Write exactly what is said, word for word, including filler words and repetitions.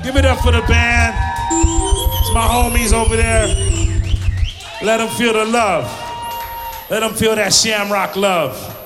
Give it up for the band. It's my homies over there. Let them feel the love. Let them feel that Shamrock love.